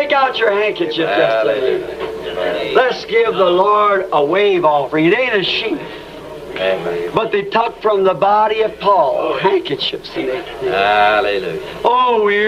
Take out your handkerchief just a minute. Hallelujah. Let's give the Lord a wave offering. It ain't a sheep, Amen. but they took from the body of Paul handkerchiefs. And Hallelujah. oh, we